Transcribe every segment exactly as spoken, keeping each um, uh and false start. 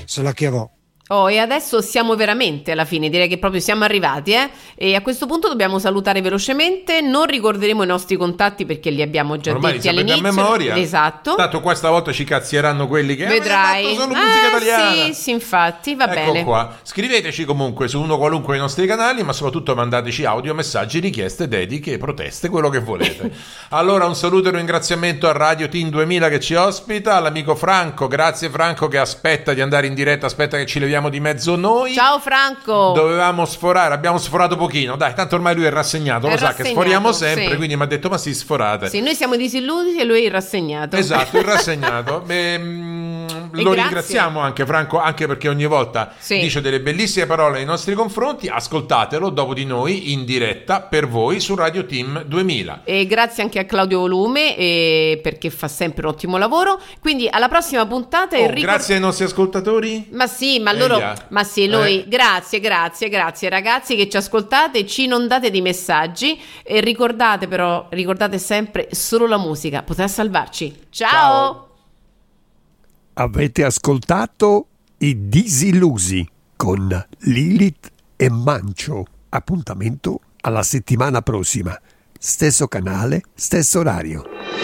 se la chiavò. Oh, e adesso siamo veramente alla fine, direi che proprio siamo arrivati, eh? E a questo punto dobbiamo salutare velocemente, non ricorderemo i nostri contatti perché li abbiamo già ormai detti all'inizio. A memoria. Esatto. Tanto questa volta ci cazzieranno quelli che vedrai. Fatto solo ah, musica italiana. Sì, sì, infatti, va ecco bene. Qua. Scriveteci comunque su uno qualunque dei nostri canali, ma soprattutto mandateci audio, messaggi, richieste, dediche, proteste, quello che volete. Allora un saluto e un ringraziamento a Radio Team duemila che ci ospita, all'amico Franco, grazie Franco che aspetta di andare in diretta, aspetta che ci leviamo di mezzo noi. Ciao Franco. Dovevamo sforare, abbiamo sforato pochino. Dai, tanto ormai lui è rassegnato, è lo sa rassegnato, che sforiamo sempre, sì. Quindi mi ha detto "Ma sì, sforate". Sì, noi siamo disillusi e lui è rassegnato. Esatto, il rassegnato. Beh, mh, lo grazie. ringraziamo anche Franco, anche perché ogni volta sì. dice delle bellissime parole nei nostri confronti. Ascoltatelo dopo di noi in diretta per voi su Radio Team duemila. E grazie anche a Claudio Volume eh, perché fa sempre un ottimo lavoro. Quindi alla prossima puntata. Oh, e ricord- grazie ai nostri ascoltatori. Ma sì, ma loro Eia. ma sì, noi eh. grazie, grazie, grazie ragazzi che ci ascoltate, ci inondate di messaggi e ricordate però, ricordate sempre solo la musica potrà salvarci. Ciao. Ciao. Avete ascoltato I Disillusi con Lilith e Mancio. Appuntamento alla settimana prossima. Stesso canale, stesso orario.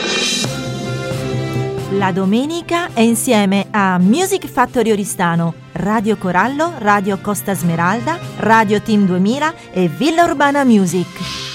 La domenica è insieme a Music Factory Oristano, Radio Corallo, Radio Costa Smeralda, Radio Team duemila e Villa Urbana Music.